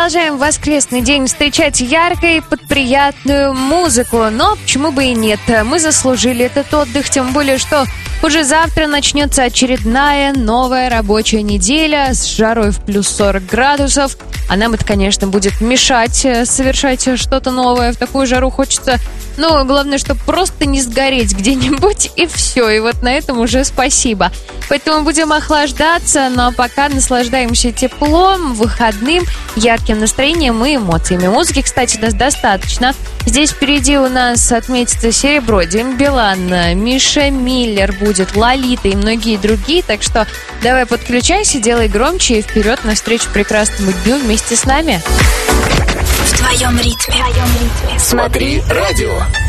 продолжаем воскресный день встречать яркой под приятную музыку. Но почему бы и нет? Мы заслужили этот отдых, тем более, что уже завтра начнется очередная новая рабочая неделя с жарой в плюс 40 градусов. А нам это, конечно, будет мешать совершать что-то новое. В такую жару хочется, главное, чтобы просто не сгореть где-нибудь, и все. И вот на этом уже спасибо. Поэтому будем охлаждаться, но пока наслаждаемся теплом, выходным, ярким настроением и эмоциями. Музыки, кстати, достаточно. Здесь впереди у нас отметится серебро, Дим Билан, Миша Миллер будет, Лолита и многие другие. Так что давай подключайся, делай громче и вперед навстречу прекрасному дню вместе с нами. В твоем ритме. Смотри радио.